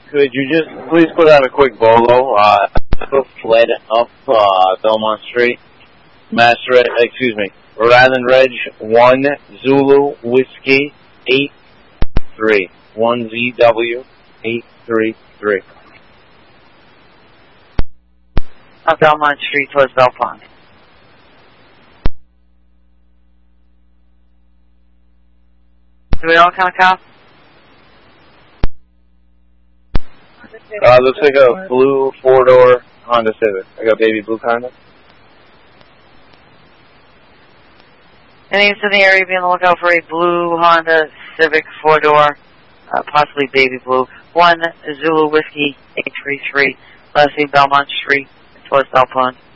Could you just please put out a quick bolo? Fled up Belmont Street. Rhode Island Reg 1 Zulu Whiskey 83. 1ZW 833. Up Belmont Street towards Bell Pond. Do we all count a cop? Looks like a blue 4-door Honda Civic. I got baby blue Honda. Anyone in the area be on the lookout for a blue Honda Civic 4-door, possibly baby blue. 1 Zulu Whiskey 833, last name Belmont Street towards Bell Pond.